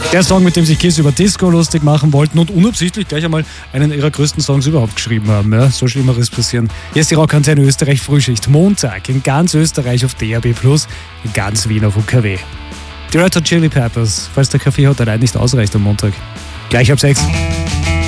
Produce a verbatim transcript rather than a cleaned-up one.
Der Song, mit dem sich Kiss über Disco lustig machen wollten und unabsichtlich gleich einmal einen ihrer größten Songs überhaupt geschrieben haben. Ja, so Schlimmeres passieren. Hier ist die Rockantenne Österreich Frühschicht. Montag in ganz Österreich auf D A B plus, in ganz Wien auf U K W. Die Red Hot Chili Peppers, falls der Kaffee heute allein nicht ausreicht am Montag. Gleich ab sechs.